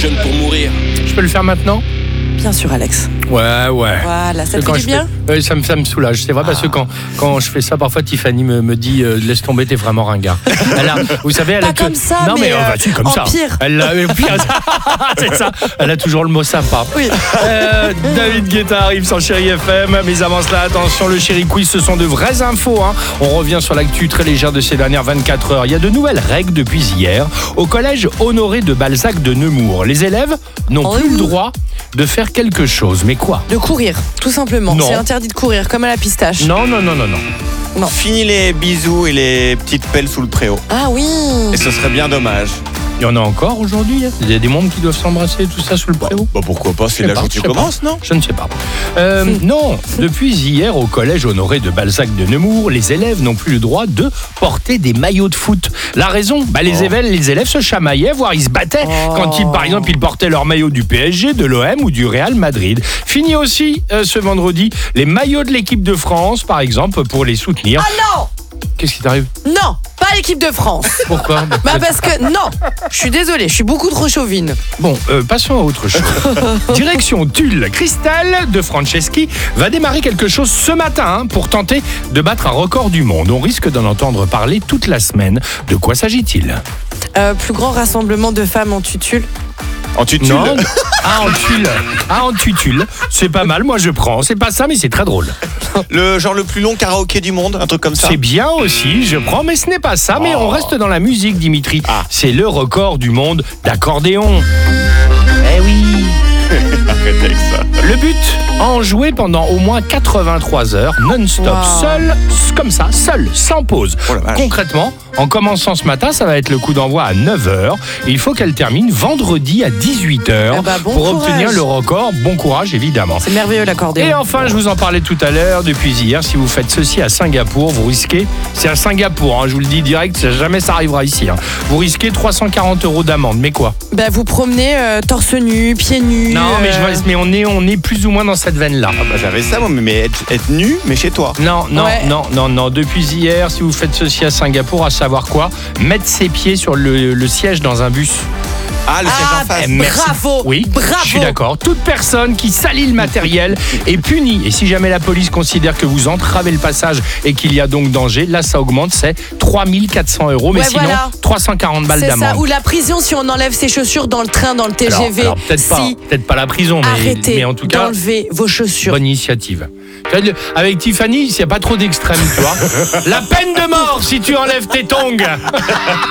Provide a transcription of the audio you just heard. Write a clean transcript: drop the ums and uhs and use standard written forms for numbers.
jeune pour mourir. Je peux le faire maintenant ? Bien sûr, Alex. Ouais. Voilà, ça te fait du bien ? Oui, ça me soulage. C'est vrai parce que quand je fais ça, parfois Tiffany me dit laisse tomber, t'es vraiment ringard. Vous savez, elle pas a comme ça, non mais comme en ça. Pire. C'est ça. Elle a toujours le mot sympa. Oui. David Guetta arrive sur Chéri FM. Mais avant cela, attention, le Chéri Quiz, ce sont de vraies infos. On revient sur l'actu très légère de ces dernières 24 heures. Il y a de nouvelles règles depuis hier au collège Honoré de Balzac de Nemours. Les élèves n'ont plus le droit de faire quelque chose. Mais quoi ? De courir, tout simplement. Non. C'est interdit de courir, comme à la pistache. Non. Fini les bisous et les petites pelles sous le préau. Ah oui. Et ce serait bien dommage. Il y en a encore aujourd'hui. Il y a des membres qui doivent s'embrasser, tout ça sous le préau. Pourquoi pas, c'est Je sais là pas, où tu je sais commences, non ? Je ne sais pas. Non, depuis hier au collège Honoré de Balzac de Nemours, les élèves n'ont plus le droit de porter des maillots de foot. La raison, les élèves se chamaillaient, voire ils se battaient quand par exemple, ils portaient leur maillot du PSG, de l'OM ou du Real Madrid. Fini aussi ce vendredi les maillots de l'équipe de France, par exemple, pour les soutenir. Ah non ! Qu'est-ce qui t'arrive ? Non, pas l'équipe de France. Pourquoi ? Parce que non, je suis désolée, je suis beaucoup trop chauvine. Bon, passons à autre chose. Direction Tulle. Christelle de Franceschi va démarrer quelque chose ce matin pour tenter de battre un record du monde. On risque d'en entendre parler toute la semaine. De quoi s'agit-il ? Plus grand rassemblement de femmes en tutule. En tutule. Non. En tutule. C'est pas mal, moi je prends. C'est pas ça, mais c'est très drôle. Le plus long karaoké du monde, un truc comme ça. C'est bien aussi, je prends, mais ce n'est pas ça. Mais on reste dans la musique, Dimitri. C'est le record du monde d'accordéon. Eh oui. Arrêtez avec ça. Le but, en jouer pendant au moins 83 heures, non-stop, seul, comme ça, seul, sans pause. Oh la vache. Concrètement, en commençant ce matin, ça va être le coup d'envoi à 9h. Il faut qu'elle termine vendredi à 18h bon pour courage. obtenir le record. Bon courage, évidemment. C'est merveilleux l'accordéon. Et enfin, je vous en parlais tout à l'heure, depuis hier, si vous faites ceci à Singapour, vous risquez, c'est à Singapour, je vous le dis direct, jamais ça arrivera ici, vous risquez 340 € d'amende. Mais quoi ? Vous promenez torse nu, pieds nus. Non, mais on est plus ou moins dans cette veine-là. J'avais ça, moi, mais être nu, mais chez toi. Non. Ouais. Non. Depuis hier, si vous faites ceci à Singapour, à savoir quoi ? Mettre ses pieds sur le siège dans un bus. Le siège en face. Merci. Bravo. Oui, Bravo. je suis d'accord. Toute personne qui salit le matériel est punie. Et si jamais la police considère que vous entravez le passage et qu'il y a donc danger, là, ça augmente, c'est 3 400 €. Mais sinon, voilà. 340 balles C'est d'amende. ça, ou la prison si on enlève ses chaussures dans le train, dans le TGV. Alors, peut-être pas la prison, Arrêtez mais en tout cas, d'enlever vos chaussures. bonne initiative. Avec Tiffany, il n'y a pas trop d'extrêmes, tu vois. La peine de mort si tu enlèves tes tongs.